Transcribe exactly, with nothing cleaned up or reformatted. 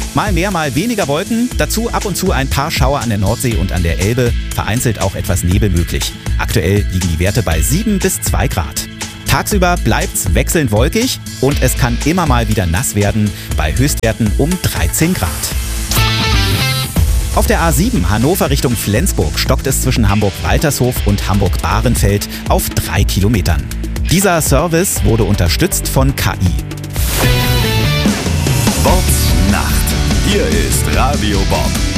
Mal mehr, mal weniger Wolken, dazu ab und zu ein paar Schauer an der Nordsee und an der Elbe, vereinzelt auch etwas Nebel möglich. Aktuell liegen die Werte bei sieben bis zwei Grad. Tagsüber bleibt's wechselnd wolkig und es kann immer mal wieder nass werden, bei Höchstwerten um dreizehn Grad. Auf der A sieben Hannover Richtung Flensburg stockt es zwischen Hamburg-Waltershof und Hamburg-Bahrenfeld auf drei Kilometern. Dieser Service wurde unterstützt von K I. Bobs Nacht. Hier ist Radio Bob.